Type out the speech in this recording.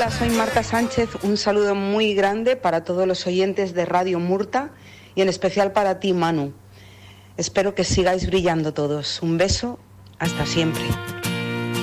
Hola, soy Marta Sánchez. Un saludo muy grande para todos los oyentes de Radio Murta y en especial para ti, Manu. Espero que sigáis brillando todos. Un beso, hasta siempre.